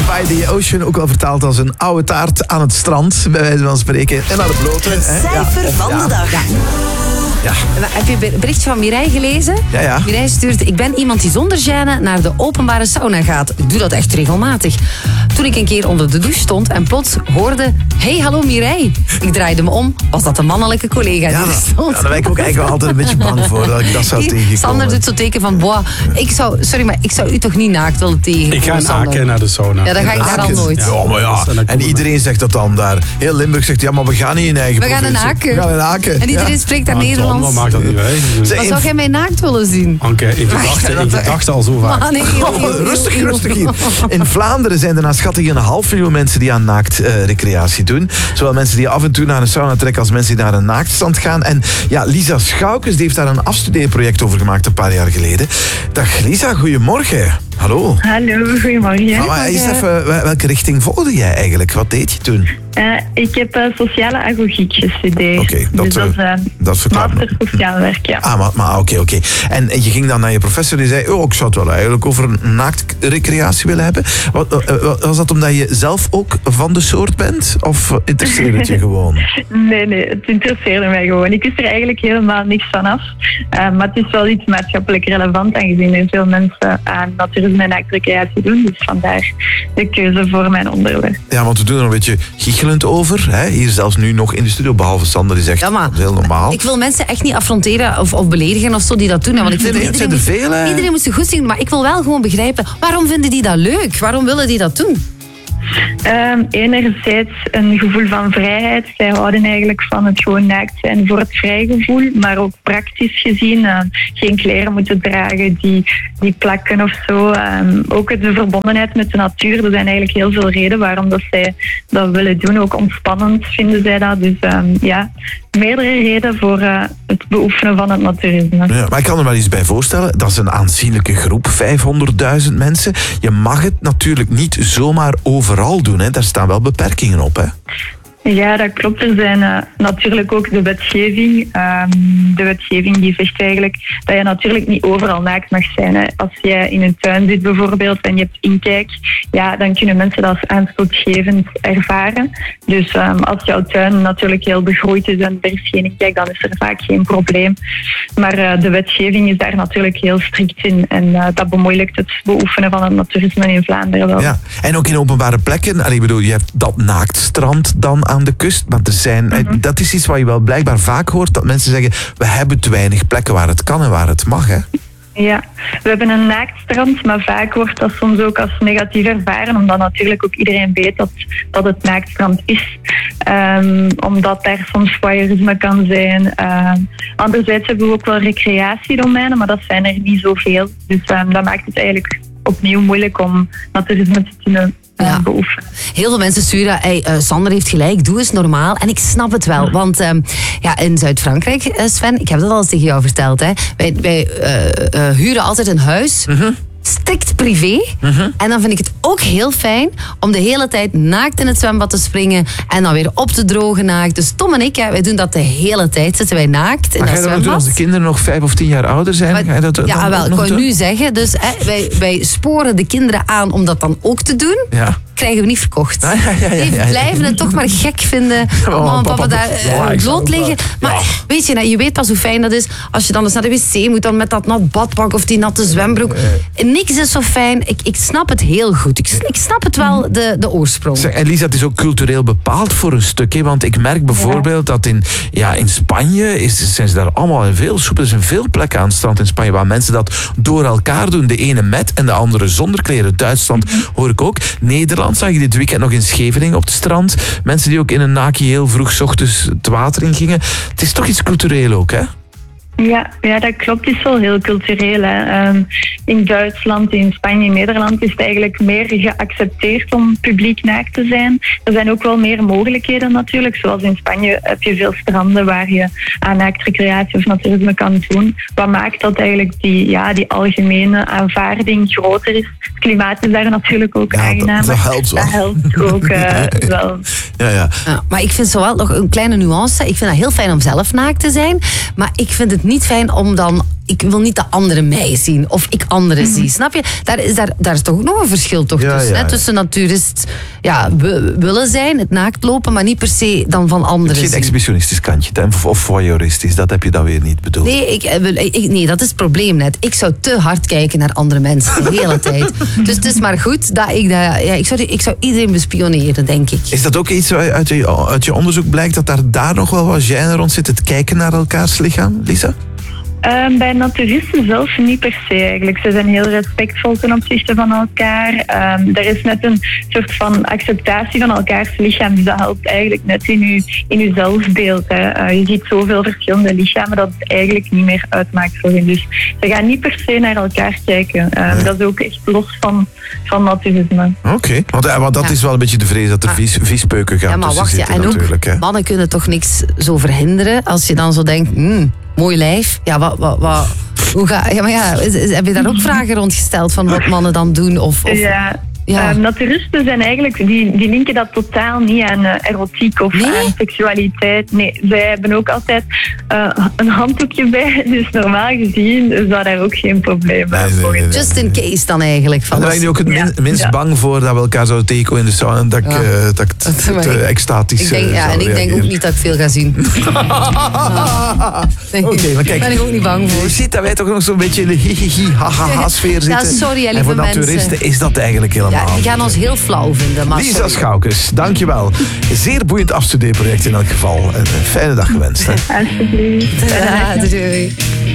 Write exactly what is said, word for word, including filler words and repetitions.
By the Ocean, ook al vertaald als een oude taart aan het strand, bij wijze van spreken. En aan de blote. Het cijfer ja, van ja. de dag. Ja. Ja. Heb je een berichtje van Mireille gelezen? Ja, ja. Mireille stuurt: ik ben iemand die zonder gêne naar de openbare sauna gaat. Ik doe dat echt regelmatig. Toen ik een keer onder de douche stond en plots hoorde: hey, hallo Mireille. Ik draaide me om, was dat een mannelijke collega Ja, die er dat, stond. ja, daar ben ik ook eigenlijk wel altijd een beetje bang voor, dat ik dat zou tegenkomen. Sander doet zo teken van: boah, ik zou, sorry, maar ik zou u toch niet naakt willen tegenkomen. Ik ga in Sander. Aken naar de sauna. Ja, dan ga ik daar al nooit. Ja, maar ja. En iedereen zegt dat dan daar. Heel Limburg zegt, ja, maar we gaan niet in eigen We gaan in provincie. Aken. We gaan in Aken. En iedereen ja. spreekt daar Maar Nederlands. Wat maakt dat niet uit? Zeg, Maar in- zou jij mij naakt willen zien? Anke, in gedachten, in gedachten al zo vaak. Maar nee, heel, heel, heel, Rustig, heel. rustig hier. In Vlaanderen zijn er naar schatting een half miljoen mensen die aan naaktrecreatie doen. Zowel mensen die af en toe naar een sauna trekken als mensen die naar een naaktstrand gaan. En ja, Lisa Schoukens die heeft daar een afstudeerproject over gemaakt een paar jaar geleden. Dag Lisa, goedemorgen. Hallo. Hallo, goedemorgen. Maar, maar eens even, wel- welke richting volgde jij eigenlijk? Wat deed je toen? Uh, ik heb uh, sociale agogiek gestudeerd. Oké, dat, dus dat is eh, uh, dat verklaart me. master sociaal werk, ja. Ah, maar, maar oké, oké. En je ging dan naar je professor die zei, oh, ik zou het wel eigenlijk over een naaktrecreatie willen hebben. Wat, uh, was dat omdat je zelf ook van de soort bent? Of interesseert het je gewoon? Nee, nee, het interesseerde mij gewoon. Ik wist er eigenlijk helemaal niks van af. Uh, maar het is wel iets maatschappelijk relevant, aangezien er veel mensen aan naturisme en naaktrecreatie doen. Dus vandaar de keuze voor mijn onderwerp. Ja, want we doen er een beetje giechelend over. Hè? Hier zelfs nu nog in de studio, behalve Sander, die zegt, Ja, maar dat is heel normaal. ik wil mensen echt niet affronteren of, of beledigen of zo die dat doen. Hè, want ik vind Nee, dat het iedereen, zijn er moet- veel, hè? iedereen moet zich goed zien, maar ik wil wel gewoon begrijpen, waarom vinden die dat leuk? Waarom willen die dat doen? Um, enerzijds een gevoel van vrijheid. Zij houden eigenlijk van het gewoon naakt zijn voor het vrijgevoel, maar ook praktisch gezien. Uh, geen kleren moeten dragen die, die plakken of zo. Um, ook de verbondenheid met de natuur. Er zijn eigenlijk heel veel redenen waarom dat zij dat willen doen. Ook ontspannend vinden zij dat. Dus um, ja, meerdere redenen voor uh, het beoefenen van het naturisme. Ja, maar ik kan er wel iets bij voorstellen. Dat is een aanzienlijke groep, vijfhonderdduizend mensen. Je mag het natuurlijk niet zomaar overal doen. Hè. Daar staan wel beperkingen op. Hè. Ja, dat klopt. Er zijn uh, natuurlijk ook de wetgeving. Um, de wetgeving die zegt eigenlijk dat je natuurlijk niet overal naakt mag zijn. Hè. Als jij in een tuin zit bijvoorbeeld en je hebt inkijk, ja, dan kunnen mensen dat als aanstootgevend ervaren. Dus um, als jouw tuin natuurlijk heel begroeid is en er is geen inkijk, dan is er vaak geen probleem. Maar uh, de wetgeving is daar natuurlijk heel strikt in. En uh, dat bemoeilijkt het beoefenen van het naturisme in Vlaanderen wel. Ja. En ook in openbare plekken. Allee, ik bedoel, je hebt dat naaktstrand dan aan de kust. Maar er zijn, Mm-hmm. dat is iets wat je wel blijkbaar vaak hoort. Dat mensen zeggen, we hebben te weinig plekken waar het kan en waar het mag. Hè. Ja, we hebben een naaktstrand, maar vaak wordt dat soms ook als negatief ervaren, omdat natuurlijk ook iedereen weet dat, dat het naaktstrand is. Um, omdat daar soms voyeurisme kan zijn. Um, anderzijds hebben we ook wel recreatiedomeinen, maar dat zijn er niet zoveel. Dus um, dat maakt het eigenlijk opnieuw moeilijk om naturisme te kunnen uh, Ja. beoefenen. Heel veel mensen sturen, hey, uh, Sander heeft gelijk, doe eens normaal. En ik snap het wel, want um, ja, in Zuid-Frankrijk, uh, Sven, ik heb dat al eens tegen jou verteld, hè, wij, wij uh, uh, huren altijd een huis, Mm-hmm. strikt privé. Mm-hmm. En dan vind ik het ook heel fijn om de hele tijd naakt in het zwembad te springen en dan weer op te drogen naakt. Dus Tom en ik, hè, wij doen dat de hele tijd, zitten wij naakt in Maar ga dat je dat nog doen als zwembad. de kinderen nog vijf of tien jaar ouder zijn? Maar- Ga je dat dan ja, ook wel, ik nog kan je doen? nu zeggen. Dus hè, wij, wij sporen de kinderen aan om dat dan ook te doen. Ja. Krijgen we niet verkocht. Ah, ja, ja, ja, Die ja, ja. blijven het toch maar gek vinden om mama en papa daar eh, Ja, ik zou bloot ook wel- liggen. Maar Ja. weet je, nou, je weet pas hoe fijn dat is als je dan eens naar de wc moet, dan met dat nat badpak of die natte zwembroek. Niks is zo fijn. Ik, ik snap het heel goed. Ik, ik snap het wel, de, de oorsprong. Zeg, en Lisa, het is ook cultureel bepaald voor een stuk. Hè? Want ik merk bijvoorbeeld dat in, ja, in Spanje is, zijn ze daar allemaal in veel soep. Er zijn veel plekken aan het strand in Spanje waar mensen dat door elkaar doen. De ene met en de andere zonder kleren. Duitsland hoor ik ook. Nederland zag je dit weekend nog in Scheveningen op het strand. Mensen die ook in een naki heel vroeg 's ochtends het water in gingen. Het is toch iets cultureel ook, hè? Ja, ja, dat klopt. Het is wel heel cultureel. Hè. Um, in Duitsland, in Spanje, in Nederland is het eigenlijk meer geaccepteerd om publiek naakt te zijn. Er zijn ook wel meer mogelijkheden natuurlijk. Zoals in Spanje heb je veel stranden waar je aan naaktrecreatie of naturisme kan doen. Wat maakt dat eigenlijk die, ja, die algemene aanvaarding groter is. Het klimaat is daar natuurlijk ook Ja, dat- aangenamer. dat helpt wel. Dat helpt ook uh, wel. Ja, ja. Ja, maar ik vind zo wel nog een kleine nuance. Ik vind het heel fijn om zelf naakt te zijn. Maar ik vind het niet fijn om dan ik wil niet de andere mij zien. Of ik anderen zie. Snap je? Daar is, daar, daar is toch ook nog een verschil toch Ja, tussen. ja, Hè? ja. Tussen natuurist ja, we- willen zijn, het naakt lopen, maar niet per se dan van anderen Geen zien. exhibitionistisch kantje, hè, of, of voyeuristisch, dat heb je dan weer niet bedoeld. Nee, ik, ik, ik- nee, dat is het probleem net. Ik zou te hard kijken naar andere mensen de hele tijd. Dus het is maar goed dat ik dat... Ja, ik, zou, ik zou iedereen bespioneren, denk ik. Is dat ook iets wat uit je, uit je onderzoek blijkt, dat daar, daar nog wel wat gêne rond zit, het kijken naar elkaars lichaam, Lisa? Um, bij naturisten zelf niet per se eigenlijk. Ze zijn heel respectvol ten opzichte van elkaar. Um, er is net een soort van acceptatie van elkaars lichaam. Dus dat helpt eigenlijk net in je, in je zelfbeeld. Hè. Uh, je ziet zoveel verschillende lichamen dat het eigenlijk niet meer uitmaakt voor hen. Dus ze gaan niet per se naar elkaar kijken. Um, Nee. Dat is ook echt los van, van naturisme. Oké, want, eh, want dat Ja. is wel een beetje de vrees dat er Ah. vies, viespeuken gaan Ja, maar tussen wacht, ja, zitten en ook natuurlijk. Hè. mannen kunnen toch niks zo verhinderen als je dan zo denkt, hmm, mooi lijf. Ja, wat, wat, wat, hoe ga, ja, maar ja, is- is- heb je daar ook vragen rond gesteld van wat mannen dan doen? Of, of, Ja. Ja. Ehm, naturisten zijn eigenlijk, die, die linken dat totaal niet aan uh, erotiek of Nee? aan seksualiteit. Nee, zij hebben ook altijd uh, een handdoekje bij. Dus normaal gezien zou daar ook geen probleem Nee, uh, nee, voor nee, nee. just in case dan eigenlijk. Van En daar ben je ook het min- Ja, minst ja. bang voor dat we elkaar zouden tegenkomen in de sauna, dat ik, Ja. eh, dat ik het, Dat- het, eh, extatisch ik denk, eh, ja, zou en ik denk ook reageren. niet dat ik veel ga zien. Nee, Oké, maar kijk. Daar ben ik ook niet bang voor. Je ziet dat wij toch nog zo'n beetje in de hi-hi-hi, ha-ha-ha sfeer Ja, zitten. sorry, hè, en lieve voor mensen. naturisten is dat eigenlijk helemaal Ja, die gaan niet. ons heel flauw vinden. Maar Lisa sorry. Schoukes, dankjewel. Zeer boeiend afstudeerproject in elk geval. En een fijne dag gewenst. Hè. Alsjeblieft. Ja, doei.